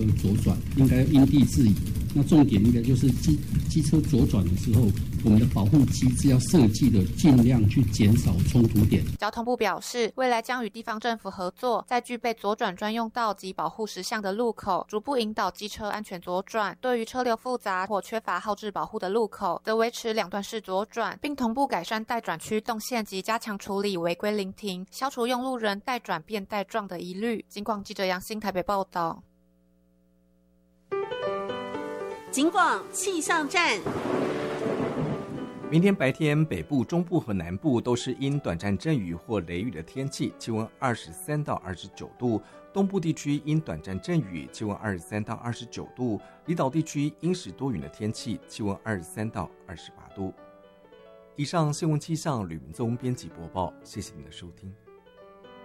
车左转，应该因地制宜。那重点应该就是机车左转的时候，我们的保护机制要设计的尽量去减少冲突点。 交通部表示，未来将与地方政府合作，在具备左转专用道及保护石像的路口，逐步引导机车安全左转。对于车流复杂或缺乏号志保护的路口，则维持两段式左转，并同步改善待转区动线及加强处理违规临停，消除用路人待转变待撞的疑虑。警广记者杨欣台北报道。 警广气象站。 明天白天，北部、中部和南部都是因短暂阵雨或雷雨的天气，气温23到29度；东部地区因短暂阵雨，气温23到29度；离岛地区阴时多云的天气，气温23到28度。以上新闻气象，吕明宗编辑播报，谢谢您的收听。